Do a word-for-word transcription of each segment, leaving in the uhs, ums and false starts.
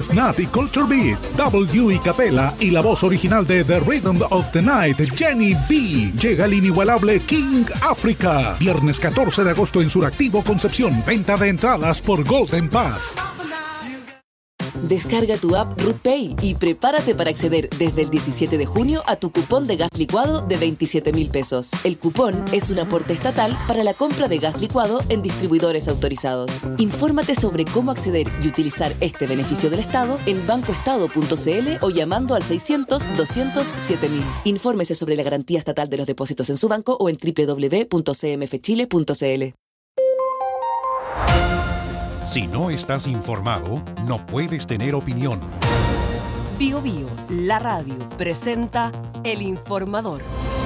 Nat y Culture Beat, W y Capela y la voz original de The Rhythm of the Night, Jenny B. Llega el inigualable King Africa. Viernes catorce de agosto en Suractivo, Concepción. Venta de entradas por Golden Pass. Descarga tu app RootPay y prepárate para acceder desde el diecisiete de junio a tu cupón de gas licuado de veintisiete mil pesos. El cupón es un aporte estatal para la compra de gas licuado en distribuidores autorizados. Infórmate sobre cómo acceder y utilizar este beneficio del Estado en bancoestado punto c l o llamando al seiscientos, doscientos, siete mil. Infórmese sobre la garantía estatal de los depósitos en su banco o en doble u doble u doble u punto c m f chile punto c l. Si no estás informado, no puedes tener opinión. Bio Bio, la radio, presenta El Informador.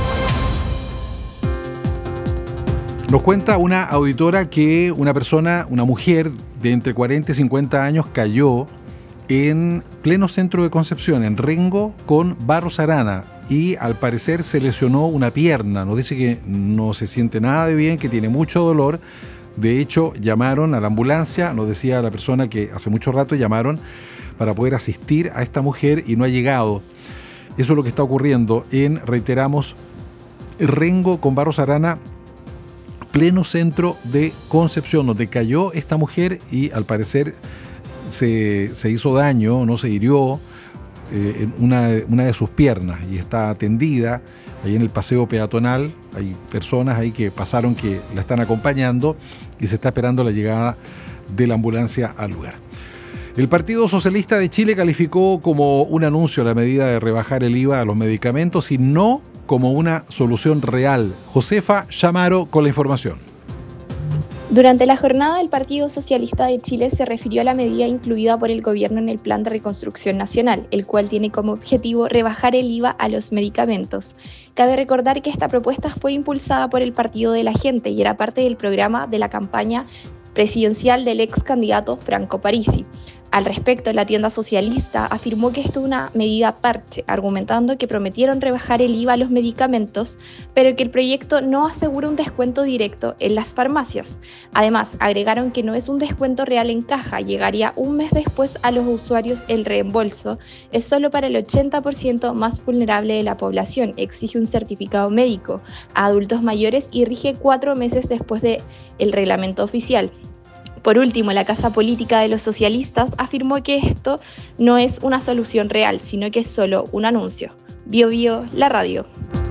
Nos cuenta una auditora que una persona, una mujer de entre cuarenta y cincuenta años cayó en pleno centro de Concepción, en Rengo con Barros Arana, y al parecer se lesionó una pierna. Nos dice que no se siente nada de bien, que tiene mucho dolor. De hecho, llamaron a la ambulancia, nos decía la persona que hace mucho rato llamaron para poder asistir a esta mujer y no ha llegado. Eso es lo que está ocurriendo en, reiteramos, Rengo con Barros Arana, pleno centro de Concepción, donde cayó esta mujer y al parecer se, se hizo daño, no se hirió eh, en una, una de sus piernas y está atendida. Ahí en el paseo peatonal hay personas ahí que pasaron que la están acompañando y se está esperando la llegada de la ambulancia al lugar. El Partido Socialista de Chile calificó como un anuncio la medida de rebajar el I V A a los medicamentos y no como una solución real. Josefa Chamaro con la información. Durante la jornada, el Partido Socialista de Chile se refirió a la medida incluida por el gobierno en el Plan de Reconstrucción Nacional, el cual tiene como objetivo rebajar el I V A a los medicamentos. Cabe recordar que esta propuesta fue impulsada por el Partido de la Gente y era parte del programa de la campaña presidencial del ex candidato Franco Parisi. Al respecto, la tienda socialista afirmó que esto es una medida parche, argumentando que prometieron rebajar el I V A a los medicamentos, pero que el proyecto no asegura un descuento directo en las farmacias. Además, agregaron que no es un descuento real en caja, llegaría un mes después a los usuarios el reembolso, es solo para el ochenta por ciento más vulnerable de la población, exige un certificado médico a adultos mayores y rige cuatro meses después del reglamento oficial. Por último, la Casa Política de los Socialistas afirmó que esto no es una solución real, sino que es solo un anuncio. Bio Bio, la radio.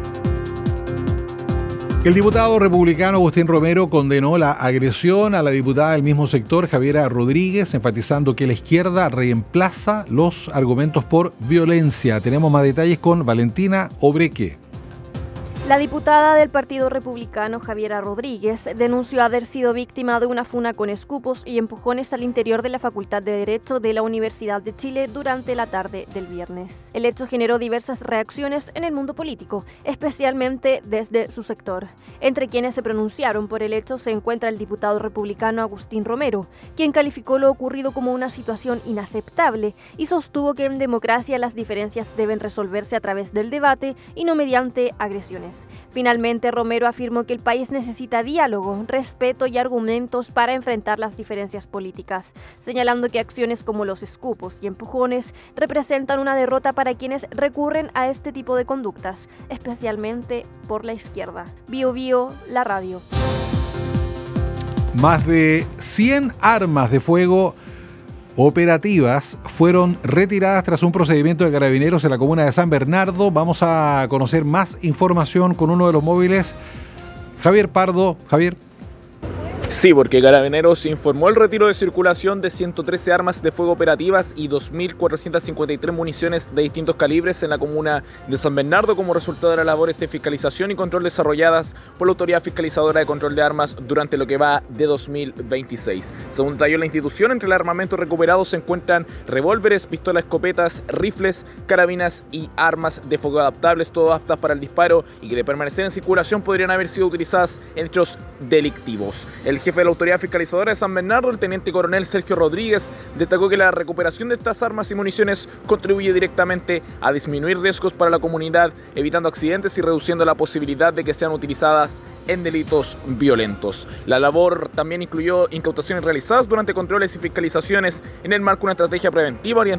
El diputado republicano Agustín Romero condenó la agresión a la diputada del mismo sector, Javiera Rodríguez, enfatizando que la izquierda reemplaza los argumentos por violencia. Tenemos más detalles con Valentina Obreque. La diputada del Partido Republicano, Javiera Rodríguez, denunció haber sido víctima de una funa con escupos y empujones al interior de la Facultad de Derecho de la Universidad de Chile durante la tarde del viernes. El hecho generó diversas reacciones en el mundo político, especialmente desde su sector. Entre quienes se pronunciaron por el hecho se encuentra el diputado republicano Agustín Romero, quien calificó lo ocurrido como una situación inaceptable y sostuvo que en democracia las diferencias deben resolverse a través del debate y no mediante agresiones. Finalmente, Romero afirmó que el país necesita diálogo, respeto y argumentos para enfrentar las diferencias políticas, señalando que acciones como los escupos y empujones representan una derrota para quienes recurren a este tipo de conductas, especialmente por la izquierda. Bio Bio, la radio. Más de cien armas de fuego operativas fueron retiradas tras un procedimiento de carabineros en la comuna de San Bernardo. Vamos a conocer más información con uno de los móviles, Javier Pardo. Javier. Sí, porque Carabineros informó el retiro de circulación de ciento trece armas de fuego operativas y dos mil cuatrocientas cincuenta y tres municiones de distintos calibres en la comuna de San Bernardo como resultado de las labores de fiscalización y control desarrolladas por la Autoridad Fiscalizadora de Control de Armas durante lo que va de dos mil veintiséis. Según detalló la institución, entre el armamento recuperado se encuentran revólveres, pistolas, escopetas, rifles, carabinas y armas de fuego adaptables, todas aptas para el disparo y que de permanecer en circulación podrían haber sido utilizadas en hechos delictivos. El jefe de la Autoridad Fiscalizadora de San Bernardo, el teniente coronel Sergio Rodríguez, destacó que la recuperación de estas armas y municiones contribuye directamente a disminuir riesgos para la comunidad, evitando accidentes y reduciendo la posibilidad de que sean utilizadas en delitos violentos. La labor también incluyó incautaciones realizadas durante controles y fiscalizaciones en el marco de una estrategia preventiva orientada